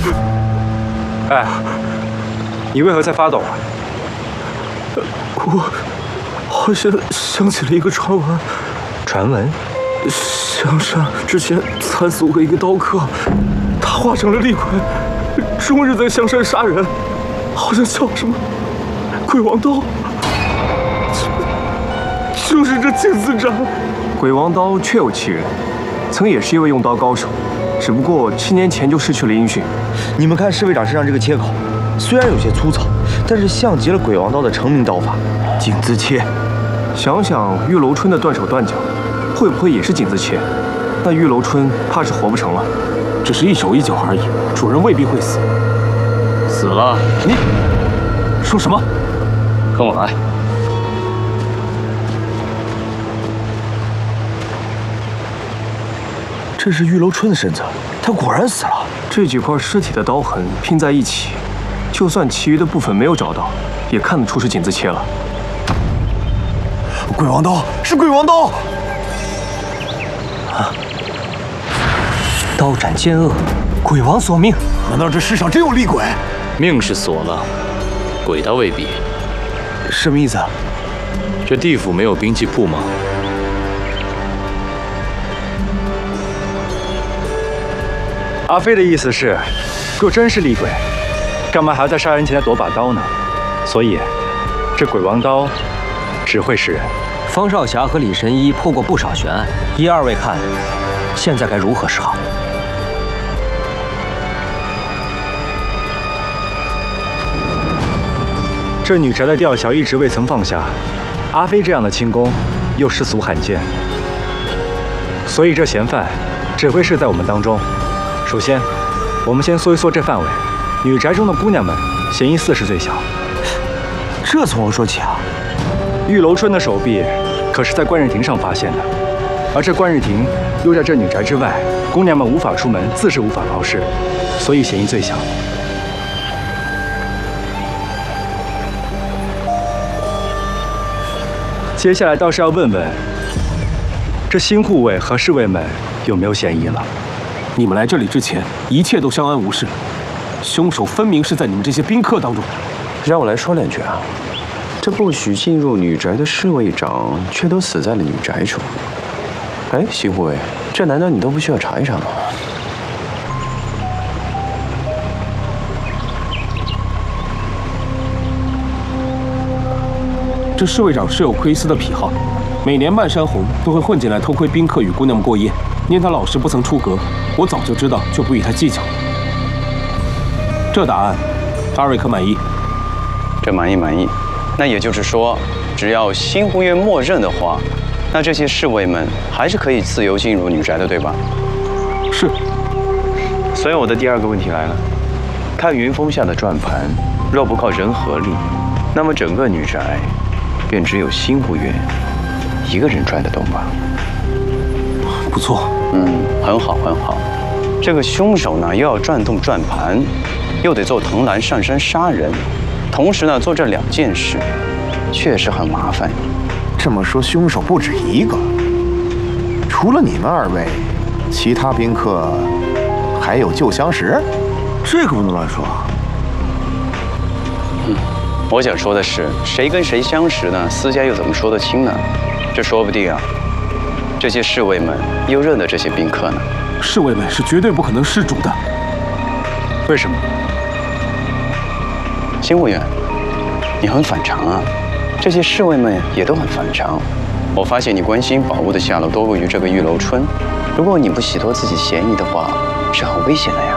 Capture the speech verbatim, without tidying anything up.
哎，你为何在发抖啊？ 我好像想起了一个传闻。 传闻？ 香山之前惨死过一个刀客，他化成了厉鬼，终日在香山杀人，好像叫什么鬼王刀。就就是这金丝斩。 鬼王刀确有其人，曾也是一位用刀高手，只不过七年前就失去了音讯。 你们看侍卫长身上这个切口，虽然有些粗糙，但是像极了鬼王刀的成名刀法——井字切。 想想玉楼春的断手断脚，会不会也是井字切？那玉楼春怕是活不成了。 只是一手一脚而已，主人未必会死。 死了？ 你说什么？ 跟我来。 这是玉楼春的身子，他果然死了。 这几块尸体的刀痕拼在一起，就算其余的部分没有找到，也看得出是井字切了。 鬼王刀是鬼王刀！ 啊！刀斩奸恶，鬼王所命。 难道这世上真有厉鬼？ 命是锁了，鬼倒未必。 什么意思？ 这地府没有兵器铺吗？ 阿飞的意思是，若真是厉鬼，干嘛还要在杀人前再夺把刀呢？所以，这鬼王刀只会是人。 方少侠和李神医破过不少悬案，依二位看，现在该如何是好？ 这女宅的吊桥一直未曾放下，阿飞这样的轻功又世俗罕见，所以这嫌犯只会是在我们当中。首先，我们先缩一缩这范围，女宅中的姑娘们，嫌疑四是最小。 这从何说起啊？ 玉楼春的手臂可是在观日亭上发现的，而这观日亭又在这女宅之外，姑娘们无法出门，自是无法逃逝，所以嫌疑最小。接下来倒是要问问，这新护卫和侍卫们有没有嫌疑了？ 你们来这里之前，一切都相安无事，凶手分明是在你们这些宾客当中。 让我来说两句啊，这不许进入女宅的侍卫长，却都死在了女宅中。哎，新护卫，这难道你都不需要查一查吗？ 这侍卫长是有窥私的癖好，每年漫山红都会混进来偷窥宾客与姑娘们过夜。念他老实不曾出阁，我早就知道，就不与他计较。这答案，二位可满意？ 这满意满意。那也就是说，只要新护院默认的话，那这些侍卫们还是可以自由进入女宅的，对吧？ 是。 所以我的第二个问题来了：看云峰下的转盘，若不靠人合力，那么整个女宅便只有新护院一个人转得动吧？ 不错， 嗯，很好，很好。这个凶手呢，又要转动转盘，又得做藤兰上山杀人，同时呢做这两件事，确实很麻烦。 这么说，凶手不止一个。除了你们二位，其他宾客还有旧相识？ 这个不能乱说。 嗯，我想说的是，谁跟谁相识呢？私家又怎么说得清呢？这说不定啊。这些侍卫们又认得这些宾客呢？ 侍卫们是绝对不可能失主的。 为什么？ 新护院，你很反常啊！这些侍卫们也都很反常。我发现你关心宝物的下落多过于这个玉楼春。如果你不洗脱自己嫌疑的话，是很危险的呀。